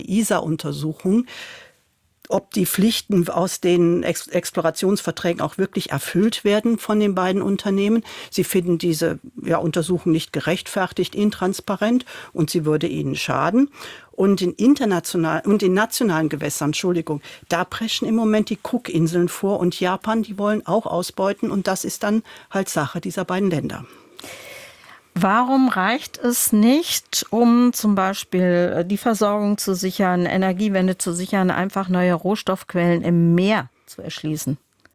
ISA-Untersuchung, ob die Pflichten aus den Explorationsverträgen auch wirklich erfüllt werden von den beiden Unternehmen. Sie finden diese Untersuchung nicht gerechtfertigt, intransparent und sie würde ihnen schaden. Und in nationalen Gewässern, da preschen im Moment die Cookinseln vor und Japan, die wollen auch ausbeuten und das ist dann halt Sache dieser beiden Länder. Warum reicht es nicht, um zum Beispiel die Versorgung zu sichern, Energiewende zu sichern, einfach neue Rohstoffquellen im Meer zu erschließen?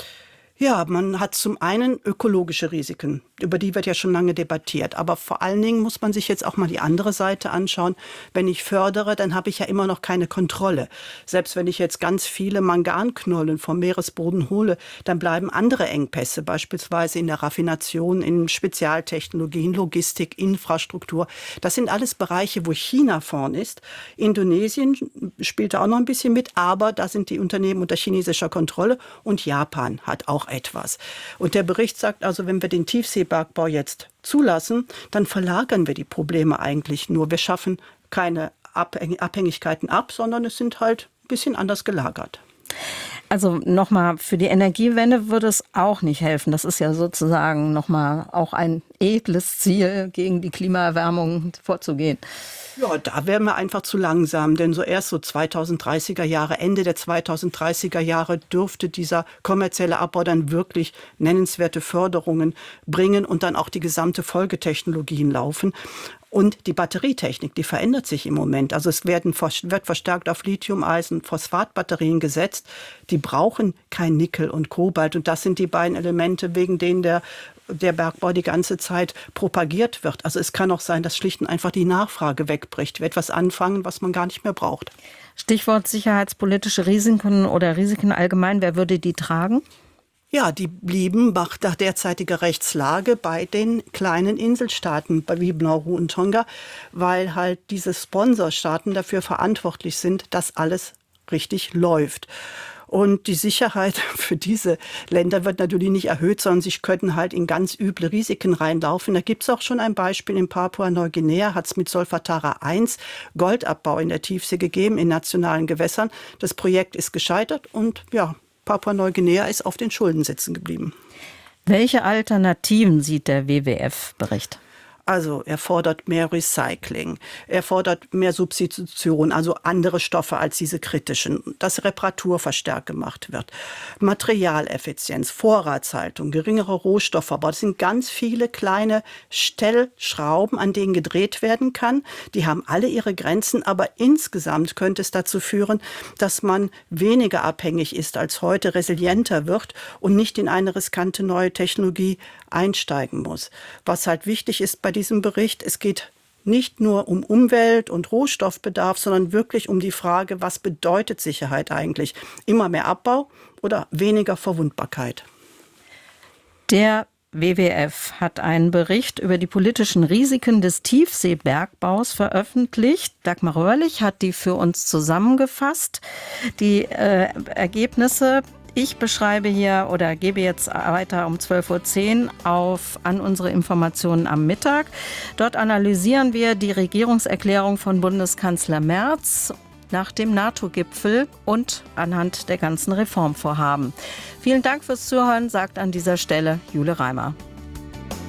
Ja, man hat zum einen ökologische Risiken, über die wird ja schon lange debattiert. Aber vor allen Dingen muss man sich jetzt auch mal die andere Seite anschauen. Wenn ich fördere, dann habe ich ja immer noch keine Kontrolle. Selbst wenn ich jetzt ganz viele Manganknollen vom Meeresboden hole, dann bleiben andere Engpässe, beispielsweise in der Raffination, in Spezialtechnologien, Logistik, Infrastruktur. Das sind alles Bereiche, wo China vorn ist. Indonesien spielt da auch noch ein bisschen mit, aber da sind die Unternehmen unter chinesischer Kontrolle und Japan hat auch etwas. Und der Bericht sagt also, wenn wir den Tiefseebergbau jetzt zulassen, dann verlagern wir die Probleme eigentlich nur. Wir schaffen keine Abhängigkeiten ab, sondern es sind halt ein bisschen anders gelagert. Also nochmal, für die Energiewende würde es auch nicht helfen. Das ist ja sozusagen nochmal auch ein edles Ziel, gegen die Klimaerwärmung vorzugehen. Ja, da wären wir einfach zu langsam, denn erst so 2030er Jahre, Ende der 2030er Jahre dürfte dieser kommerzielle Abbau dann wirklich nennenswerte Förderungen bringen und dann auch die gesamte Folgetechnologien laufen. Und die Batterietechnik, die verändert sich im Moment. Also es wird verstärkt auf Lithium-Eisen, Phosphatbatterien gesetzt. Die brauchen kein Nickel und Kobalt. Und das sind die beiden Elemente, wegen denen der Bergbau die ganze Zeit propagiert wird. Also es kann auch sein, dass schlicht und einfach die Nachfrage wegbricht. Wir etwas anfangen, was man gar nicht mehr braucht. Stichwort sicherheitspolitische Risiken oder Risiken allgemein. Wer würde die tragen? Ja, die blieben nach derzeitiger Rechtslage bei den kleinen Inselstaaten, wie Nauru und Tonga, weil halt diese Sponsorstaaten dafür verantwortlich sind, dass alles richtig läuft. Und die Sicherheit für diese Länder wird natürlich nicht erhöht, sondern sie können halt in ganz üble Risiken reinlaufen. Da gibt es auch schon ein Beispiel in Papua-Neuguinea, hat es mit Solfatara 1 Goldabbau in der Tiefsee gegeben, in nationalen Gewässern. Das Projekt ist gescheitert und Papua-Neuguinea ist auf den Schulden sitzen geblieben. Welche Alternativen sieht der WWF-Bericht? Also er fordert mehr Recycling, er fordert mehr Substitution, also andere Stoffe als diese kritischen, dass Reparatur verstärkt gemacht wird, Materialeffizienz, Vorratshaltung, geringere Rohstoffverbrauch. Das sind ganz viele kleine Stellschrauben, an denen gedreht werden kann. Die haben alle ihre Grenzen, aber insgesamt könnte es dazu führen, dass man weniger abhängig ist als heute, resilienter wird und nicht in eine riskante neue Technologie einsteigen muss. Was halt wichtig ist bei diesem Bericht, es geht nicht nur um Umwelt- und Rohstoffbedarf, sondern wirklich um die Frage, was bedeutet Sicherheit eigentlich? Immer mehr Abbau oder weniger Verwundbarkeit? Der WWF hat einen Bericht über die politischen Risiken des Tiefseebergbaus veröffentlicht. Dagmar Röhrlich hat die für uns zusammengefasst. Die Ergebnisse ich beschreibe hier oder gebe jetzt weiter um 12.10 Uhr an unsere Informationen am Mittag. Dort analysieren wir die Regierungserklärung von Bundeskanzler Merz nach dem NATO-Gipfel und anhand der ganzen Reformvorhaben. Vielen Dank fürs Zuhören, sagt an dieser Stelle Jule Reimer.